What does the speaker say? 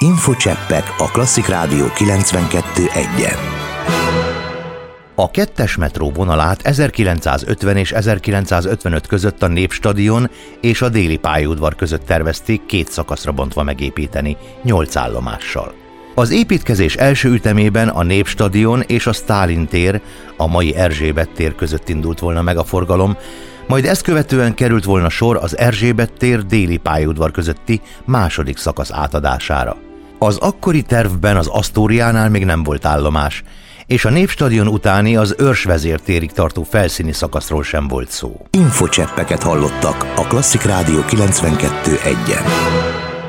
Infocseppek a Klasszik Rádió 92.1-en. A 2-es metró vonalát 1950 és 1955 között a Népstadion és a Déli pályaudvar között tervezték 2 szakaszra bontva megépíteni, 8 állomással. Az építkezés első ütemében a Népstadion és a Sztálin tér, a mai Erzsébet tér között indult volna meg a forgalom, majd ezt követően került volna sor az Erzsébet tér Déli pályaudvar közötti második szakasz átadására. Az akkori tervben az Asztóriánál még nem volt állomás, és a Népstadion utáni az Örs vezértérig tartó felszíni szakaszról sem volt szó. Infocseppeket hallottak a Klasszik Rádió 92.1-en.